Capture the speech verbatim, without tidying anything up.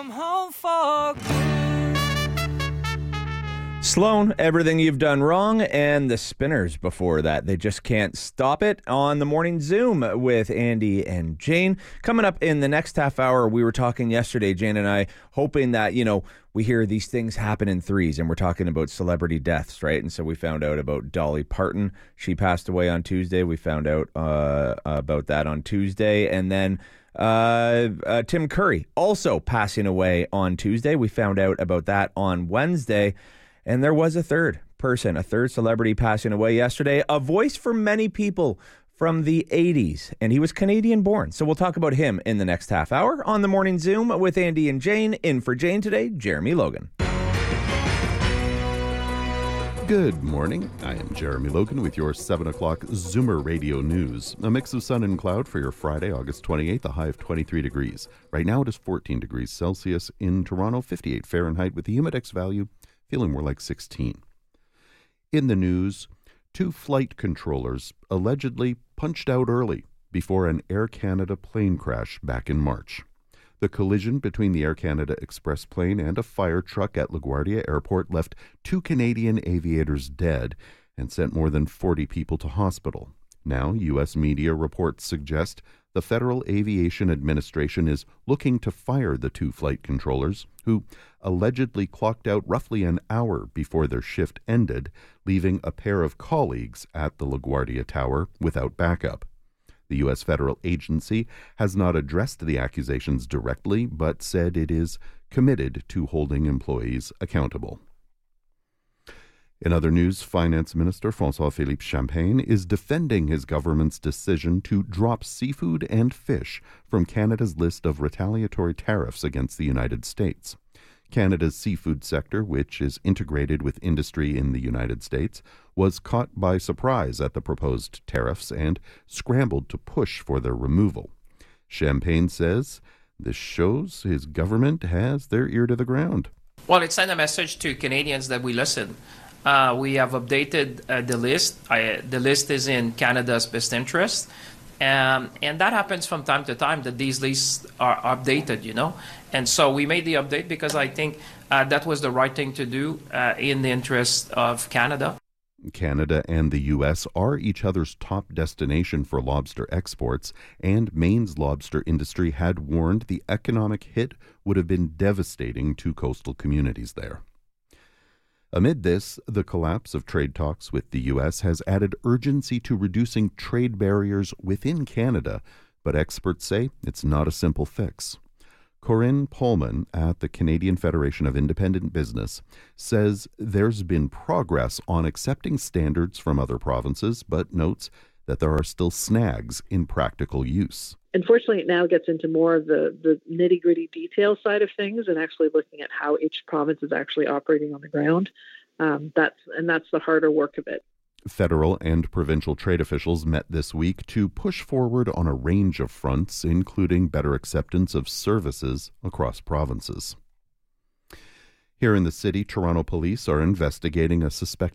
home for Sloan, Everything You've Done Wrong, and the Spinners before that. They Just Can't Stop It on the Morning Zoom with Andy and Jane. Coming up in the next half hour, we were talking yesterday, Jane and I, hoping that, you know, we hear these things happen in threes, and we're talking about celebrity deaths, right? And so we found out about Dolly Parton. She passed away on Tuesday. We found out uh, about that on Tuesday. And then uh, uh, Tim Curry also passing away on Tuesday. We found out about that on Wednesday. And there was a third person, a third celebrity passing away yesterday, a voice for many people from the eighties, and he was Canadian born. So we'll talk about him in the next half hour on the Morning Zoom with Andy and Jane. In for Jane today, Jeremy Logan. Good morning. I am Jeremy Logan with your seven o'clock Zoomer Radio News. A mix of sun and cloud for your Friday, August twenty-eighth, a high of twenty-three degrees. Right now it is fourteen degrees Celsius in Toronto, fifty-eight Fahrenheit with the humidex value feeling more like sixteen. In the news, two flight controllers allegedly punched out early before an Air Canada plane crash back in March. The collision between the Air Canada Express plane and a fire truck at LaGuardia Airport left two Canadian aviators dead and sent more than forty people to hospital. Now, U S media reports suggest the Federal Aviation Administration is looking to fire the two flight controllers who allegedly clocked out roughly an hour before their shift ended, leaving a pair of colleagues at the LaGuardia Tower without backup. The U S federal agency has not addressed the accusations directly, but said it is committed to holding employees accountable. In other news, Finance Minister François-Philippe Champagne is defending his government's decision to drop seafood and fish from Canada's list of retaliatory tariffs against the United States. Canada's seafood sector, which is integrated with industry in the United States, was caught by surprise at the proposed tariffs and scrambled to push for their removal. Champagne says this shows his government has their ear to the ground. Well, it sent a message to Canadians that we listen. Uh, we have updated uh, the list. I, the list is in Canada's best interest. Um, and that happens from time to time, that these lists are updated, you know. And so we made the update because I think uh, that was the right thing to do uh, in the interest of Canada. Canada and the U S are each other's top destination for lobster exports, and Maine's lobster industry had warned the economic hit would have been devastating to coastal communities there. Amid this, the collapse of trade talks with the U S has added urgency to reducing trade barriers within Canada, but experts say it's not a simple fix. Corinne Pullman at the Canadian Federation of Independent Business says there's been progress on accepting standards from other provinces, but notes that there are still snags in practical use. Unfortunately, it now gets into more of the, the nitty-gritty detail side of things and actually looking at how each province is actually operating on the ground. Um, that's and that's the harder work of it. Federal and provincial trade officials met this week to push forward on a range of fronts, including better acceptance of services across provinces. Here in the city, Toronto police are investigating a suspected